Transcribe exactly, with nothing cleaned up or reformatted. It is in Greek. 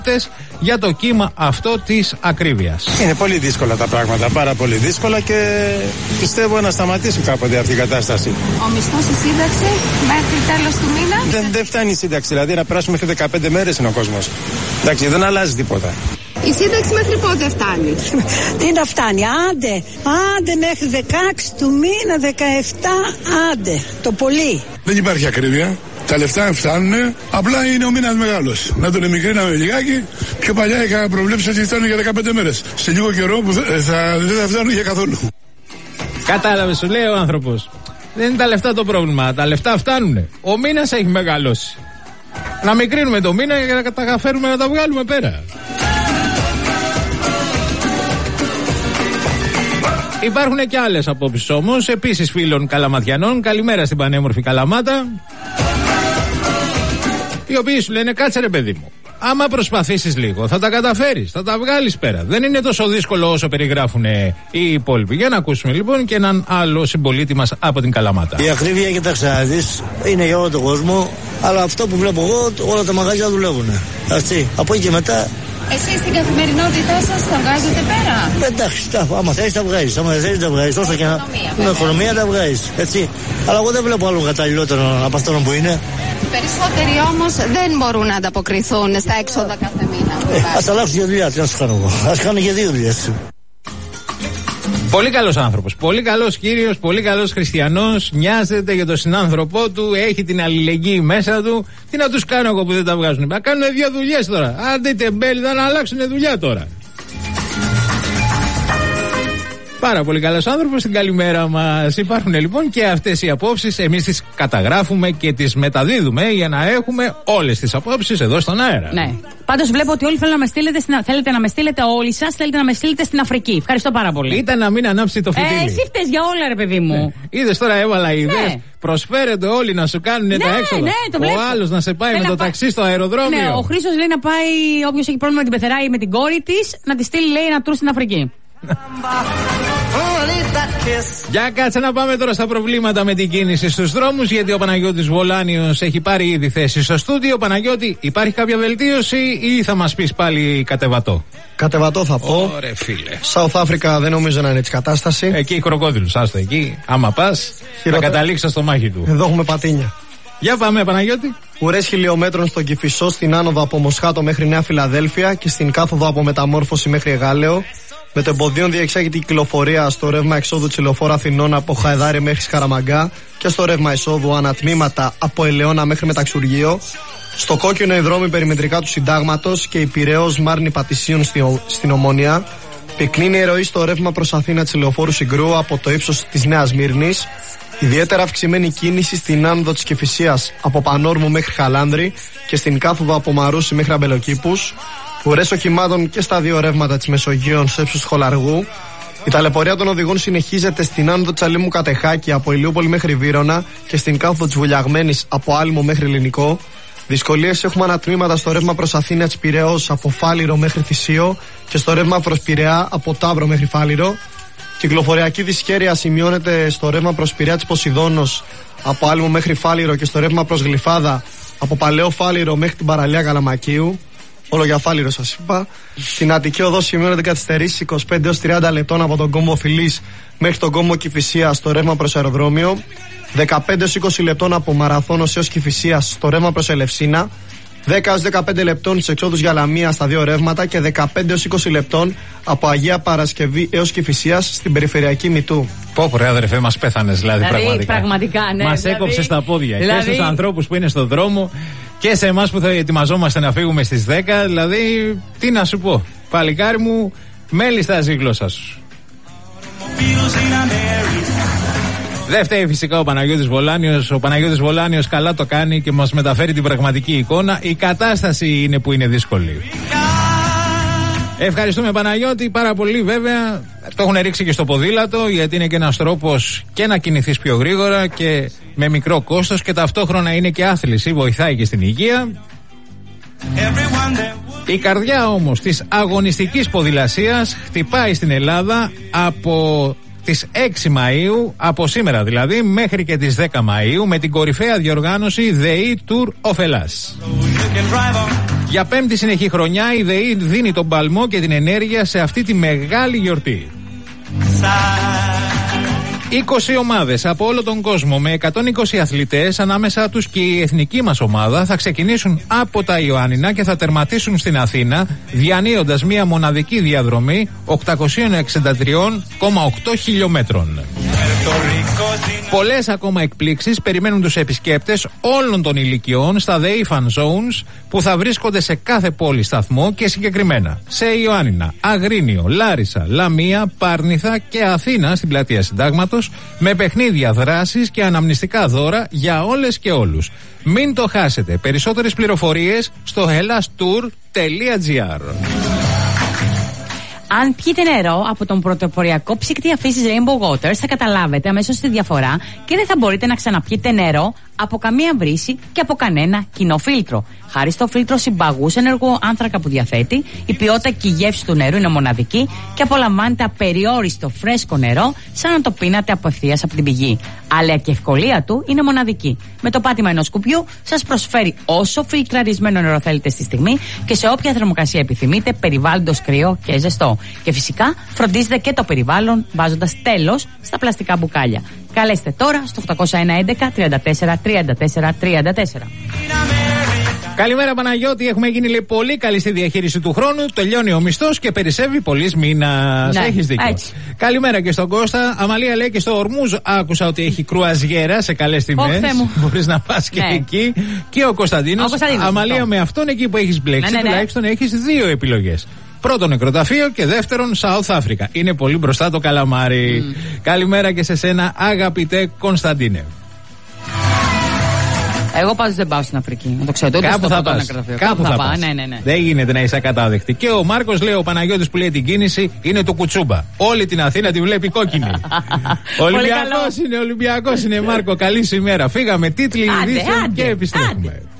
για το κύμα αυτό της ακρίβειας. Είναι πολύ δύσκολα τα πράγματα, πάρα πολύ δύσκολα και πιστεύω να σταματήσει κάποτε αυτή η κατάσταση. Ο μισθός, η σύνταξη μέχρι τέλος του μήνα. Δεν, δεν φτάνει η σύνταξη, δηλαδή να περάσουμε μέχρι δεκαπέντε μέρες είναι ο κόσμος. Εντάξει, δεν αλλάζει τίποτα. Η σύνταξη μέχρι πότε φτάνει? Τι να φτάνει, άντε, άντε μέχρι δεκαέξι του μήνα, δεκαεπτά, άντε, το πολύ. Δεν υπάρχει ακρίβεια. Τα λεφτά φτάνουν, απλά είναι ο μήνας μεγάλος. Να τον εμικρίναμε λιγάκι. Πιο παλιά είχα προβλέψει ότι φτάνουν για δεκαπέντε μέρες. Σε λίγο καιρό που θα, θα, δεν θα φτάνουν για καθόλου. Κατάλαβε, σου λέει ο άνθρωπος. Δεν είναι τα λεφτά το πρόβλημα. Τα λεφτά φτάνουν. Ο μήνας έχει μεγαλώσει. Να μικρύνουμε το μήνα για να τα καταφέρουμε να τα βγάλουμε πέρα. Υπάρχουν και άλλες απόψεις όμως, επίσης φίλων καλαματιανών. Καλημέρα στην πανέμορφη Καλαμάτα. Οι οποίοι σου λένε, κάτσε ρε παιδί μου, άμα προσπαθήσεις λίγο θα τα καταφέρεις, θα τα βγάλεις πέρα. Δεν είναι τόσο δύσκολο όσο περιγράφουν οι υπόλοιποι. Για να ακούσουμε λοιπόν και έναν άλλο συμπολίτη μας από την Καλαμάτα. Η ακρίβεια, κοιτάξτε να δεις, είναι για όλο τον κόσμο, αλλά αυτό που βλέπω εγώ, όλα τα μαγαζιά δουλεύουν. Έτσι, από εκεί και μετά. Εσείς στην καθημερινότητά σας τα βγάζετε πέρα? Εντάξει, τα, άμα θέλεις τα βγάζεις, άμα δεν θέλεις τα βγάζεις, όσο και να... Με οικονομία τα βγάζεις, έτσι. Αλλά εγώ δεν βλέπω άλλο καταλληλότερο από αυτόν που είναι. Περισσότεροι όμως δεν μπορούν να ανταποκριθούν στα έξοδα κάθε μήνα. Ε, ας αλλάξουν για δουλειά, τι να σου κάνω εγώ. Ας κάνω για δύο δουλειές. Πολύ καλός άνθρωπος, πολύ καλός κύριος, πολύ καλός χριστιανός, νοιάζεται για τον συνάνθρωπό του, έχει την αλληλεγγύη μέσα του. Τι να τους κάνω εγώ που δεν τα βγάζουν? Να κάνουν δύο δουλειές τώρα. Άντε τεμπέληδα να αλλάξουν δουλειά τώρα. Πάρα πολύ καλός άνθρωπος, στην καλημέρα μας. Υπάρχουν λοιπόν και αυτές οι απόψεις. Εμείς τις καταγράφουμε και τις μεταδίδουμε για να έχουμε όλες τις απόψεις εδώ στον αέρα. Ναι. Πάντως βλέπω ότι όλοι θέλετε να με στείλετε, στην... θέλετε να με στείλετε όλοι σας, θέλετε να με στείλετε στην Αφρική. Ευχαριστώ πάρα πολύ. Ήταν να μην ανάψει το φυτίλι. Ε, εσύ φταίς για όλα, ρε παιδί μου. Ναι. Είδες τώρα, έβαλα ιδέες. Ναι. Προσφέρετε όλοι να σου κάνουν ναι, τα έξοδα. Ναι, το ο άλλος να σε πάει με το πά... ταξί στο αεροδρόμιο. Ναι, ο Χρήστος λέει να πάει, όποιος έχει πρόβλημα με την πεθερά ή με την κόρη της, να τη στείλει, λέει, ένα τουρ στην Αφρική. Για κάτσε να πάμε τώρα στα προβλήματα με την κίνηση στους δρόμους, γιατί ο Παναγιώτης Βολάνιος έχει πάρει ήδη θέση στο στούντιο. Παναγιώτη, υπάρχει κάποια βελτίωση ή θα μας πεις πάλι κατεβατό? Κατεβατό θα πω. Ωραία φίλε. South Africa δεν νομίζω να είναι έτσι κατάσταση. Εκεί οι κροκόδιλους, άστο εκεί. Άμα πας θα καταλήξεις στο μάχη του. Εδώ έχουμε πατίνια. Για πάμε Παναγιώτη. Ουρές χιλιόμετρων στον Κηφισό, στην άνοδο από Μοσχάτο μέχρι Νέα Φιλαδέλφια και στην κάθοδο από Μεταμόρφωση μέχρι Εγάλεο. Με το εμποδίον διεξάγεται η κυκλοφορία στο ρεύμα εξόδου της Λεωφόρου Αθηνών από Χαϊδάρη μέχρι Σκαραμαγκά και στο ρεύμα εισόδου ανατμήματα από Ελαιώνα μέχρι Μεταξουργείο. Στο κόκκινο οι δρόμοι περιμετρικά του Συντάγματος και η Πειραιώς Μάρνη Πατησίων στην Ομόνια. Πυκνή η ροή στο ρεύμα προς Αθήνα της Λεωφόρου Συγκρού από το ύψος της Νέας Μύρνης. Ιδιαίτερα αυξημένη κίνηση στην άνοδο της Κηφισίας από Πανόρμου μέχρι Χαλάνδρη και στην κάθοδο από Μαρούσι μέχρι Αμπελοκήπους. Ουρές οχημάτων και στα δύο ρεύματα της Μεσογείων σε ύψος Χολαργού. Η ταλαιπωρία των οδηγών συνεχίζεται στην άνοδο της Αλήμου Κατεχάκη από Ηλιούπολη μέχρι Βύρωνα και στην κάθοδο της Βουλιαγμένης από Άλυμο μέχρι Ελληνικό. Δυσκολίες έχουμε ανατμήματα στο ρεύμα προς Αθήνα της Πειραιώς από Φάληρο μέχρι Θησίο και στο ρεύμα προς Πειραιά από Ταύρο μέχρι Φάληρο. Κυκλοφοριακή δυσχέρεια σημειώνεται στο ρεύμα προς Πειραιά της Ποσειδώνος από Άλυμο μέχρι Φάληρο και στο ρεύμα προς Γλυφάδα από Παλαιό Φάληρο μέχρι την παραλία Καλαμακίου. Όλο για Φάληρο σας είπα. Στην Αττική οδό σημειώνεται καθυστερήσεις είκοσι πέντε έως τριάντα λεπτών από τον κόμβο Φιλής μέχρι τον κόμβο Κηφισίας στο ρεύμα προς αεροδρόμιο. δεκαπέντε έως είκοσι λεπτών από Μαραθώνος έως Κηφισίας στο ρεύμα προς Ελευσίνα. δέκα έως δεκαπέντε λεπτών στις εξόδους για Λαμία στα δύο ρεύματα και δεκαπέντε έως είκοσι λεπτών από Αγία Παρασκευή έως Κηφισίας στην περιφερειακή Μητού. Πω πω ρε αδερφέ, μας πέθανες δηλαδή, δηλαδή πραγματικά. πραγματικά ναι, μας δηλαδή, έκοψες τα πόδια δηλαδή... και στους ανθρώπους που είναι στον δρόμο και σε εμάς που θα ετοιμαζόμαστε να φύγουμε στις δέκα. Δηλαδή τι να σου πω, παλικάρι μου, μέλη στάζει η γλώσσα σου. Δεν φταίει φυσικά ο Παναγιώτης Βολάνιος. Ο Παναγιώτης Βολάνιος καλά το κάνει και μας μεταφέρει την πραγματική εικόνα. Η κατάσταση είναι που είναι δύσκολη. Ευχαριστούμε Παναγιώτη πάρα πολύ, βέβαια. Το έχουν ρίξει και στο ποδήλατο, γιατί είναι και ένας τρόπος και να κινηθείς πιο γρήγορα και με μικρό κόστος και ταυτόχρονα είναι και άθληση, βοηθάει και στην υγεία. Η καρδιά όμως της αγωνιστικής ποδηλασίας χτυπάει στην Ελλάδα από τις έξι Μαΐου, από σήμερα δηλαδή, μέχρι και τις δέκα Μαΐου, με την κορυφαία διοργάνωση The E-Tour of Hellas. Για πέμπτη συνεχή χρονιά η ΔΕΗ δίνει τον παλμό και την ενέργεια σε αυτή τη μεγάλη γιορτή. είκοσι ομάδες από όλο τον κόσμο με εκατόν είκοσι αθλητές, ανάμεσα τους και η εθνική μας ομάδα, θα ξεκινήσουν από τα Ιωάννινα και θα τερματίσουν στην Αθήνα, διανύοντας μια μοναδική διαδρομή οκτακόσια εξήντα τρία κόμμα οκτώ χιλιόμετρων. Πολλές ακόμα εκπλήξεις περιμένουν τους επισκέπτες όλων των ηλικιών στα ΔΕΗ Fan Zones, που θα βρίσκονται σε κάθε πόλη σταθμό και συγκεκριμένα σε Ιωάννινα, Αγρίνιο, Λάρισα, Λαμία, Πάρνηθα και Αθήνα στην πλατεία Συντάγματος, με παιχνίδια, δράσεις και αναμνηστικά δώρα για όλες και όλους. Μην το χάσετε. Περισσότερες πληροφορίες στο hellas tour τελεία gr. Αν πιείτε νερό από τον πρωτοποριακό ψυκτή αφήσεις Rainbow Waters, θα καταλάβετε αμέσως τη διαφορά και δεν θα μπορείτε να ξαναπιείτε νερό από καμία βρύση και από κανένα κοινό φίλτρο. Χάρη στο φίλτρο συμπαγούς ενεργού άνθρακα που διαθέτει, η ποιότητα και η γεύση του νερού είναι μοναδική και απολαμβάνετε απεριόριστο φρέσκο νερό, σαν να το πίνατε απευθείας από την πηγή. Αλλά και η ευκολία του είναι μοναδική. Με το πάτημα ενός κουμπιού σας προσφέρει όσο φιλτραρισμένο νερό θέλετε στη στιγμή και σε όποια θερμοκρασία επιθυμείτε, περιβάλλοντος κρύο και ζεστό. Και φυσικά φροντίζετε και το περιβάλλον βάζοντας τέλος στα πλαστικά μπουκάλια. Καλέστε τώρα στο οκτώ ένα ένα τριάντα τέσσερα τριάντα τέσσερα τριάντα τέσσερα. Καλημέρα Παναγιώτη, έχουμε γίνει λέει, πολύ καλή στη διαχείριση του χρόνου. Τελειώνει ο μισθός και περισσεύει πολλής μήνας. Ναι, έχεις δίκιο. έτσι. Καλημέρα και στον Κώστα. Αμαλία λέει και στο Ορμούζ άκουσα ότι έχει κρουαζιέρα σε καλές τιμές. Μπορείς να πας και ναι. εκεί. Και ο Κωνσταντίνος. Ο Κωνσταντίνος Αμαλία, αυτό. Με αυτόν εκεί που έχεις μπλέξει, ναι, ναι, ναι. τουλάχιστον έχεις δύο επιλογές. Πρώτον νεκροταφείο και δεύτερον South Africa. Είναι πολύ μπροστά το καλαμάρι. Mm. Καλημέρα και σε σένα αγαπητέ Κωνσταντίνε. Εγώ πάντως δεν πάω στην Αφρική. Να το ξέρω. Κάπου θα πας. Κάπου θα πας. Ναι, ναι, ναι. Δεν γίνεται να είσαι ακατάδεκτη. Και ο Μάρκος λέει, ο Παναγιώτης που λέει την κίνηση είναι το κουτσούμπα. Όλη την Αθήνα τη βλέπει κόκκινη. Ολυμπιακός είναι, Ολυμπιακός είναι Μάρκο. Καλή σου ημέρα. Φύγαμε τίτλοι ειδήσεων και επιστρέφουμε.